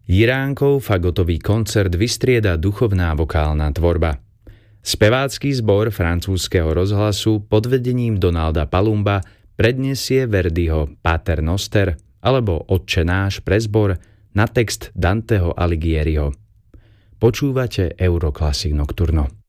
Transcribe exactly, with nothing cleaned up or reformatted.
Jiránkov fagotový koncert vystrieda duchovná vokálna tvorba. Spevácky zbor francúzskeho rozhlasu pod vedením Donalda Palumba predniesie Verdiho Pater Noster alebo Otče náš pre zbor na text Danteho Alighieriho. Počúvate Euroclassic Nocturno.